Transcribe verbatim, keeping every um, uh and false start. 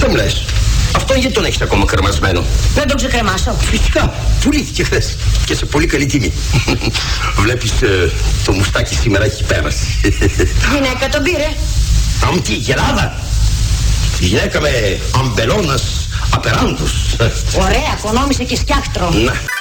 Δεν μου λες. Αυτό γιατί τον έχεις ακόμα κρεμασμένο? Δεν τον ξεκρεμάσω. Φυσικά, πουλήθηκε χθες και σε πολύ καλή τιμή. Βλέπεις, ε, το μουστάκι σήμερα έχει πέρασει. Γυναίκα τον πήρε. Αμ, τι, γελάδα. Η γυναίκα με αμπελώνας απεράντους. Ωραία, κονόμησε και σκιάχτρο. Να.